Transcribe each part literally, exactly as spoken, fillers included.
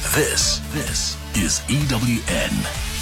This, this is E W N.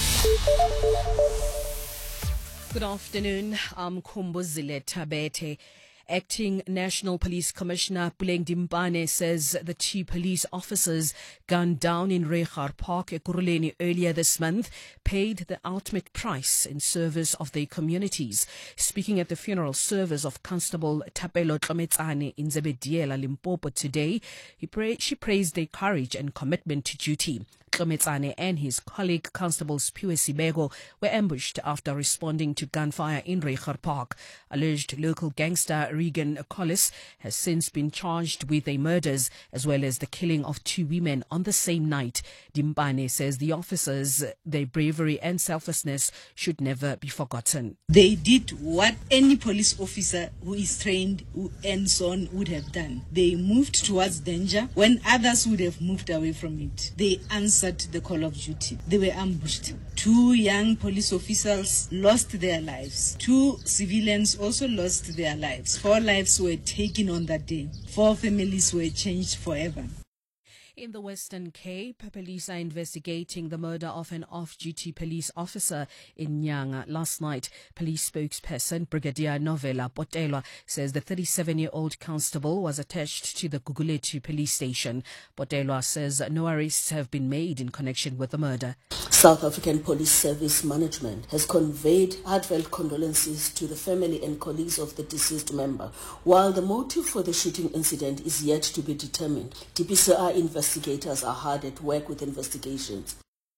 Good afternoon. I'm Khumbuzile Tabete. Acting National Police Commissioner Puleng Dimpane says the two police officers gunned down in Reiger Park, Ekurhuleni, earlier this month paid the ultimate price in service of their communities. Speaking at the funeral service of Constable Thapelo Tlometsane in Zebediela, Limpopo today, he pra- she praised their courage and commitment to duty. Tlometsane and his colleague Constable Siphiwe Sibego were ambushed after responding to gunfire in Reiger Park. Alleged local gangster Regan Collis has since been charged with the murders as well as the killing of two women on the same night. Dimpane says the officers, their bravery and selflessness should never be forgotten. They did what any police officer who is trained and so on would have done. They moved towards danger when others would have moved away from it. They answered the call of duty. They were ambushed. Two young police officers lost their lives. Two civilians also lost their lives. Four lives were taken on that day. Four families were changed forever. In the Western Cape, police are investigating the murder of an off-duty police officer in Nyanga last night. Police spokesperson Brigadier Novela Potelwa says the thirty-seven-year-old constable was attached to the Guguletu police station. Potelwa says no arrests have been made in connection with the murder. South African Police Service Management has conveyed heartfelt condolences to the family and colleagues of the deceased member. While the motive for the shooting incident is yet to be determined, D P C R investigators are hard at work with investigations.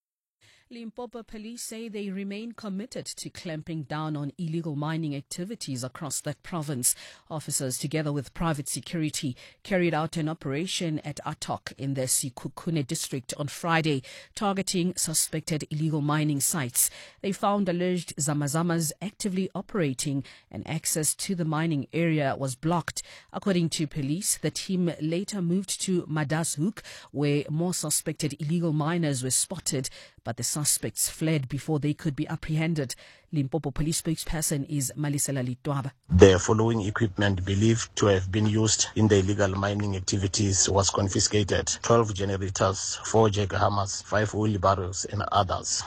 Limpopo police say they remain committed to clamping down on illegal mining activities across that province. Officers, together with private security, carried out an operation at Atok in the Sikukune district on Friday, targeting suspected illegal mining sites. They found alleged Zamazamas actively operating and access to the mining area was blocked. According to police, the team later moved to Madashoek, where more suspected illegal miners were spotted, but the suspects fled before they could be apprehended. Limpopo police spokesperson is Malisela Litwaba. The following equipment believed to have been used in the illegal mining activities was confiscated: twelve generators, four jackhammers, five wheelbarrows and others.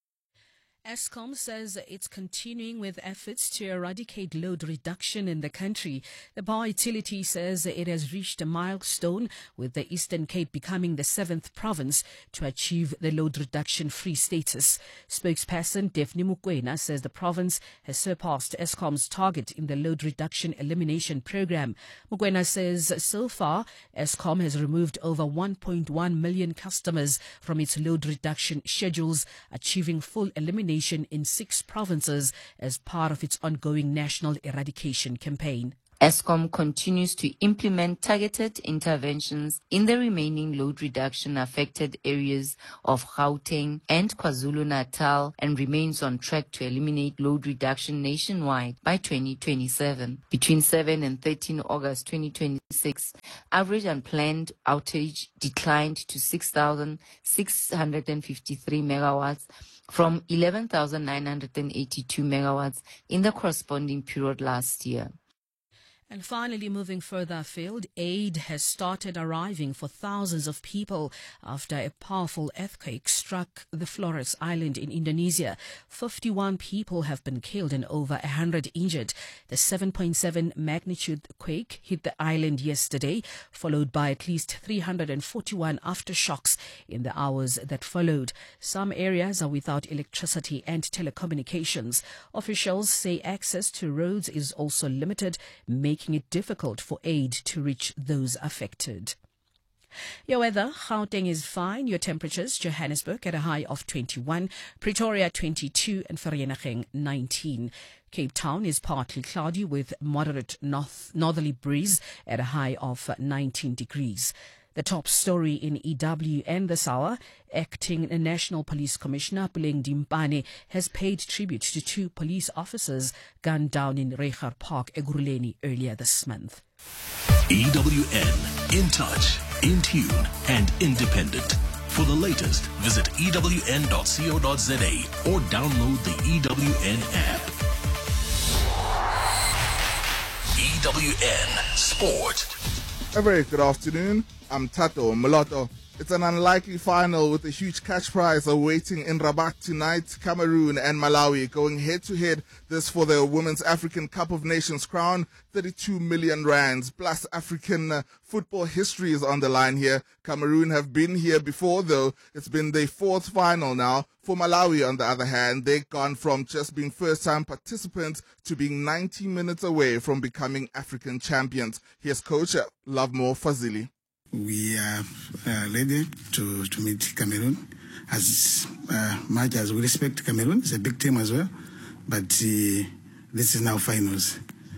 Eskom says it's continuing with efforts to eradicate load reduction in the country. The power utility says it has reached a milestone, with the Eastern Cape becoming the seventh province to achieve the load reduction-free status. Spokesperson Daphne Mukwena says the province has surpassed Eskom's target in the load reduction elimination program. Mukwena says so far, Eskom has removed over one point one million customers from its load reduction schedules, achieving full elimination in six provinces as part of its ongoing national eradication campaign. Eskom continues to implement targeted interventions in the remaining load reduction affected areas of Gauteng and KwaZulu-Natal and remains on track to eliminate load reduction nationwide by twenty twenty-seven. Between seven and thirteen August twenty twenty-six, average unplanned outage declined to six thousand six hundred fifty-three megawatts from eleven thousand nine hundred eighty-two megawatts in the corresponding period last year. And finally, moving further afield, aid has started arriving for thousands of people after a powerful earthquake struck the Flores Island in Indonesia. fifty-one people have been killed and over one hundred injured. The seven point seven magnitude quake hit the island yesterday, followed by at least three hundred forty-one aftershocks in the hours that followed. Some areas are without electricity and telecommunications. Officials say access to roads is also limited, making making it difficult for aid to reach those affected. Your weather: Gauteng is fine. Your temperatures: Johannesburg at a high of twenty-one, Pretoria twenty-two, and Vereeniging nineteen. Cape Town is partly cloudy with moderate north northerly breeze at a high of nineteen degrees. The top story in E W N this hour: Acting National Police Commissioner Puleng Dimpane has paid tribute to two police officers gunned down in Reiger Park, Ekurhuleni, earlier this month. E W N, in touch, in tune, and independent. For the latest, visit E W N dot co dot za or download the E W N app. E W N Sport. A very good afternoon. I'm Tato Mulatto. It's an unlikely final with a huge cash prize awaiting in Rabat tonight. Cameroon and Malawi going head-to-head. This for the Women's African Cup of Nations crown. thirty-two million rands plus African uh, football history is on the line here. Cameroon have been here before, though. It's been their fourth final now. For Malawi, on the other hand, they've gone from just being first-time participants to being ninety minutes away from becoming African champions. Here's coach uh, Lovemore Fazili. We are uh, ready to, to meet Cameroon. As uh, much as we respect Cameroon, it's a big team as well. But uh, this is now finals.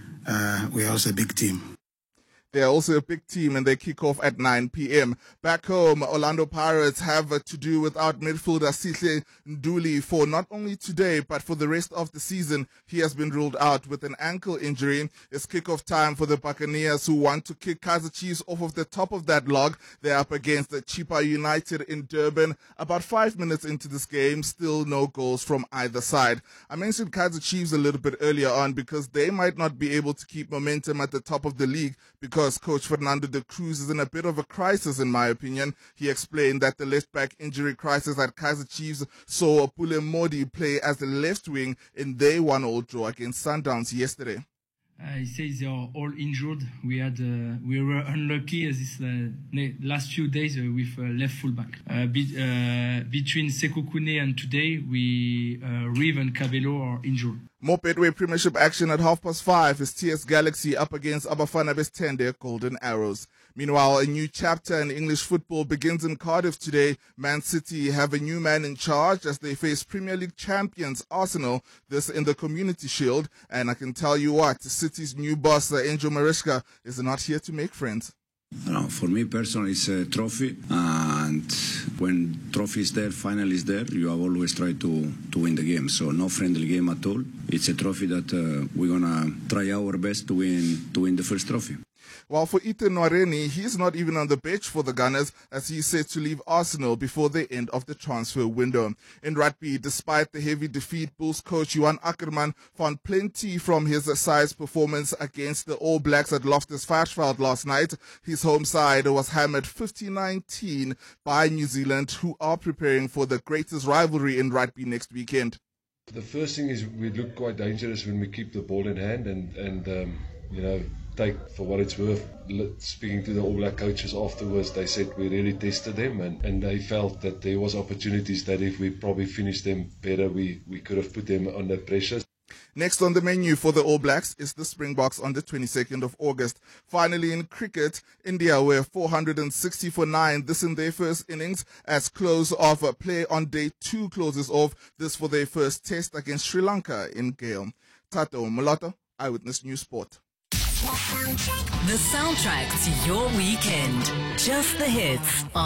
Uh, we are also a big team. They're also a big team, and they kick off at nine p.m. Back home, Orlando Pirates have uh, to do without midfielder Sihle Nduli for not only today, but for the rest of the season. He has been ruled out with an ankle injury. It's kickoff time for the Buccaneers, who want to kick Kaizer Chiefs off of the top of that log. They're up against the Chippa United in Durban. About five minutes into this game, still no goals from either side. I mentioned Kaizer Chiefs a little bit earlier on because they might not be able to keep momentum at the top of the league because Coach Fernando de Cruz is in a bit of a crisis, in my opinion. He explained that the left-back injury crisis at Kaizer Chiefs saw Pule Modi play as the left wing in their one-all draw against Sundowns yesterday. Uh, he says they are all injured. We had uh, we were unlucky this uh, last few days uh, with uh, left fullback. Uh, be, uh, between Sekou Koune and today, we uh, Reeve and Cabello are injured. More Betway Premiership action at half past five is T S Galaxy up against Abafana Bestende Golden Arrows. Meanwhile, a new chapter in English football begins in Cardiff today. Man City have a new man in charge as they face Premier League champions Arsenal, this in the Community Shield. And I can tell you what, City's new boss, uh, Angel Mariska, is not here to make friends. No, for me personally, it's a trophy, and when trophy is there, final is there, you have always tried to, to win the game. So no friendly game at all. It's a trophy that uh, we're gonna try our best to win to win the first trophy. While for Ethan Nwareni, he's not even on the bench for the Gunners as he's set to leave Arsenal before the end of the transfer window. In rugby, despite the heavy defeat, Bulls coach Johan Ackerman found plenty from his size performance against the All Blacks at Loftus Versfeld last night. His home side was hammered fifty nineteen by New Zealand, who are preparing for the greatest rivalry in rugby next weekend. The first thing is we look quite dangerous when we keep the ball in hand and, and um, you know, take for what it's worth. Speaking to the All Black coaches afterwards, they said we really tested them and, and they felt that there was opportunities that if we probably finished them better, we, we could have put them under pressure. Next on the menu for the All Blacks is the Springboks on the twenty-second of August. Finally, in cricket, India were four hundred sixty for nine, this in their first innings, as close of a play on day two closes off, this for their first test against Sri Lanka in Gale. Tato Mulato, Eyewitness News Sport. The soundtrack to your weekend. Just the hits.